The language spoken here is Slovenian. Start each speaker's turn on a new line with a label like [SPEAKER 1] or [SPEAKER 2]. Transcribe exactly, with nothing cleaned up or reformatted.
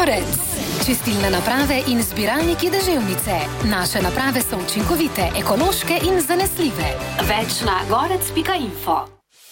[SPEAKER 1] Gorec. Čistilne naprave in zbiralniki deževnice. Naše naprave so učinkovite, ekološke in zanesljive. Več na gorec pika info.